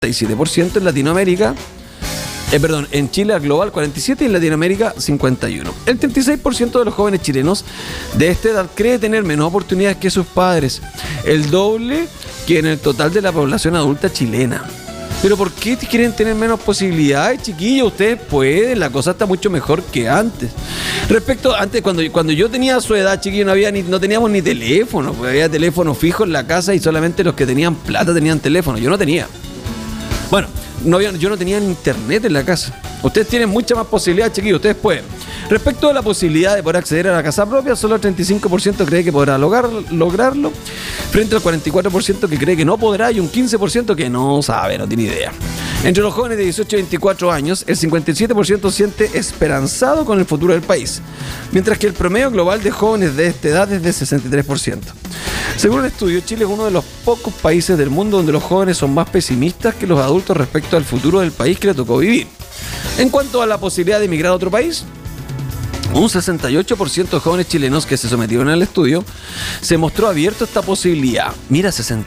47%, en Latinoamérica, en Chile global 47% y en Latinoamérica 51%. El 36% de los jóvenes chilenos de esta edad cree tener menos oportunidades que sus padres, el doble que en el total de la población adulta chilena. Pero ¿por qué quieren tener menos posibilidades, chiquillos? Ustedes pueden, la cosa está mucho mejor que antes. Respecto a antes, cuando yo tenía su edad, chiquillos, no teníamos ni teléfono, porque había teléfono fijo en la casa y solamente los que tenían plata tenían teléfono. Yo no tenía. Bueno, yo no tenía ni internet en la casa. Ustedes tienen mucha más posibilidad, chiquillos, ustedes pueden. Respecto a la posibilidad de poder acceder a la casa propia, solo el 35% cree que podrá lograrlo, frente al 44% que cree que no podrá y un 15% que no sabe, no tiene idea. Entre los jóvenes de 18 a 24 años, el 57% siente esperanzado con el futuro del país, mientras que el promedio global de jóvenes de esta edad es de 63%. Según un estudio, Chile es uno de los pocos países del mundo donde los jóvenes son más pesimistas que los adultos respecto al futuro del país que le tocó vivir. En cuanto a la posibilidad de emigrar a otro país, un 68% de jóvenes chilenos que se sometieron al estudio se mostró abierto a esta posibilidad. Mira,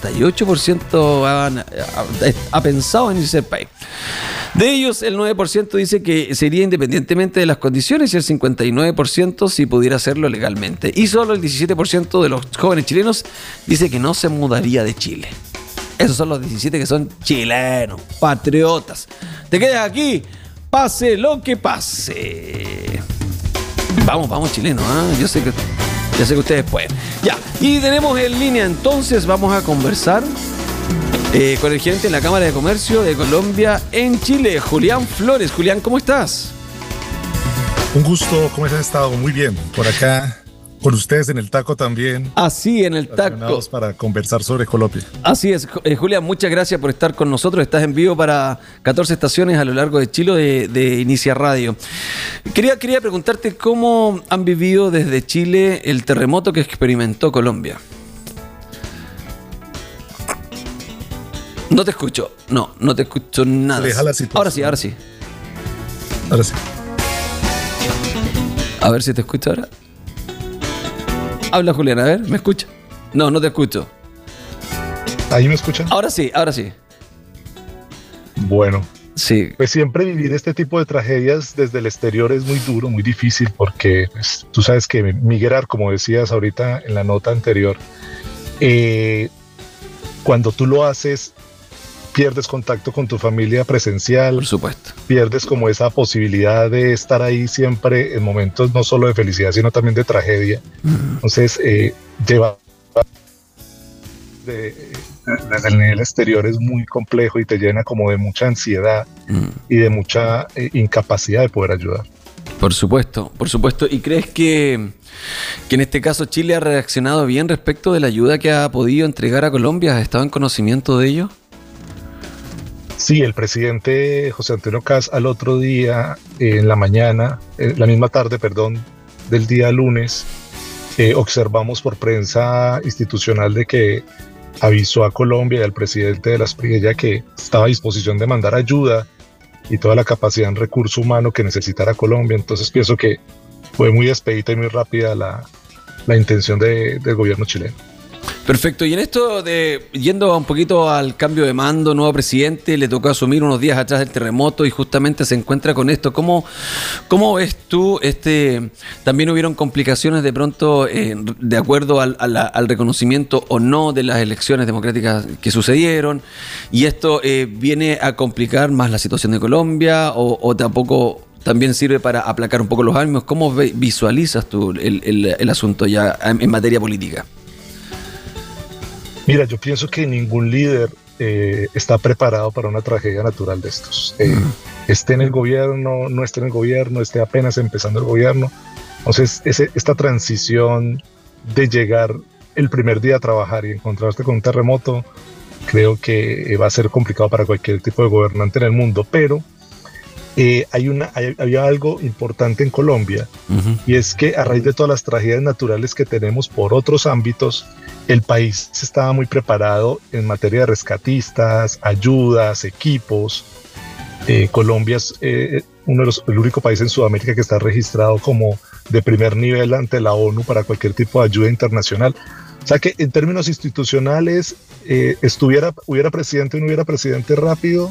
68% ha pensado en irse al país. De ellos, el 9% dice que sería independientemente de las condiciones y el 59% si pudiera hacerlo legalmente. Y solo el 17% de los jóvenes chilenos dice que no se mudaría de Chile. Esos son los 17 que son chilenos, patriotas. Te quedas aquí, pase lo que pase. Vamos chilenos, ¿eh? Yo sé que ustedes pueden. Ya, y tenemos en línea entonces, vamos a conversar con el gerente de la Cámara de Comercio de Colombia en Chile, Julián Flores. Julián, ¿cómo estás? Un gusto, ¿cómo has estado? Muy bien, por acá con ustedes en el taco también. Así, en el taco. Para conversar sobre Colombia. Así es, Julián, muchas gracias por estar con nosotros. Estás en vivo para 14 estaciones a lo largo de Chile de Inicia Radio. Quería preguntarte cómo han vivido desde Chile el terremoto que experimentó Colombia. No te escucho. No te escucho nada. Deja la situación. Ahora sí. Ahora sí. A ver si te escucho ahora. Habla, Julián, a ver, ¿me escucha? No te escucho. ¿Ahí me escuchan? Ahora sí. Bueno, sí. Pues siempre vivir este tipo de tragedias desde el exterior es muy duro, muy difícil, porque pues, tú sabes que migrar, como decías ahorita en la nota anterior, cuando tú lo haces, pierdes contacto con tu familia presencial. Por supuesto. Pierdes como esa posibilidad de estar ahí siempre en momentos no solo de felicidad, sino también de tragedia. Entonces, llevar desde el nivel exterior es muy complejo y te llena como de mucha ansiedad y de mucha incapacidad de poder ayudar. Por supuesto. ¿Y crees que en este caso Chile ha reaccionado bien respecto de la ayuda que ha podido entregar a Colombia? ¿Has estado en conocimiento de ello? Sí, el presidente José Antonio Kast al otro día, en la mañana, la misma tarde, del día lunes, observamos por prensa institucional de que avisó a Colombia y al presidente de la Espriella que estaba a disposición de mandar ayuda y toda la capacidad en recurso humano que necesitara Colombia. Entonces pienso que fue muy expedita y muy rápida la intención del gobierno chileno. Perfecto, y en esto yendo un poquito al cambio de mando, nuevo presidente, le tocó asumir unos días atrás del terremoto y justamente se encuentra con esto. ¿Cómo ves tú? También hubieron complicaciones de pronto de acuerdo al reconocimiento o no de las elecciones democráticas que sucedieron, y esto viene a complicar más la situación de Colombia o tampoco también sirve para aplacar un poco los ánimos. ¿Cómo visualizas tú el asunto ya en materia política? Mira, yo pienso que ningún líder está preparado para una tragedia natural de estos. Esté en el gobierno, no esté en el gobierno, esté apenas empezando el gobierno. Entonces, esta transición de llegar el primer día a trabajar y encontrarte con un terremoto, creo que va a ser complicado para cualquier tipo de gobernante en el mundo. Pero había algo importante en Colombia, y es que a raíz de todas las tragedias naturales que tenemos por otros ámbitos, el país estaba muy preparado en materia de rescatistas, ayudas, equipos. Colombia es el único país en Sudamérica que está registrado como de primer nivel ante la ONU para cualquier tipo de ayuda internacional. O sea que en términos institucionales, hubiera presidente o no hubiera presidente rápido,